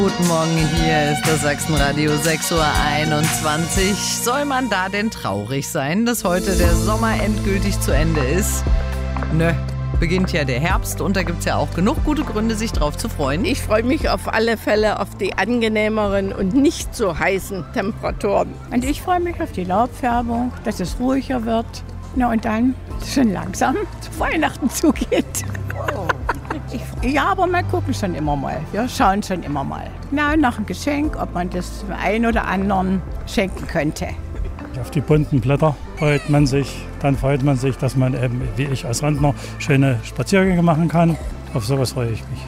Guten Morgen, hier ist das Sachsenradio 6:21 Uhr. Soll man da denn traurig sein, dass heute der Sommer endgültig zu Ende ist? Nö, beginnt ja der Herbst und da gibt's ja auch genug gute Gründe, sich drauf zu freuen. Ich freue mich auf alle Fälle auf die angenehmeren und nicht so heißen Temperaturen. Und ich freue mich auf die Laubfärbung, dass es ruhiger wird. Na und dann schon langsam zu Weihnachten zugeht. Ja, aber wir gucken schon immer mal. Wir schauen schon immer mal. Na, nach einem Geschenk, ob man das dem einen oder anderen schenken könnte. Auf die bunten Blätter freut man sich. Dann freut man sich, dass man eben, wie ich als Rentner, schöne Spaziergänge machen kann. Auf sowas freue ich mich.